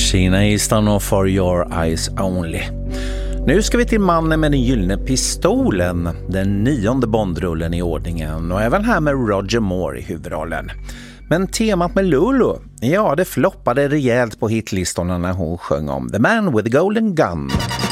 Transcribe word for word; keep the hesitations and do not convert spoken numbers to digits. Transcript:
Sheena Easton och For Your Eyes Only. Nu ska vi till Mannen med den gyllene pistolen, den nionde Bondrullen i ordningen, och även här med Roger Moore i huvudrollen. Men temat med Lulu, ja, det floppade rejält på hitlistorna när hon sjöng om The Man with the Golden Gun.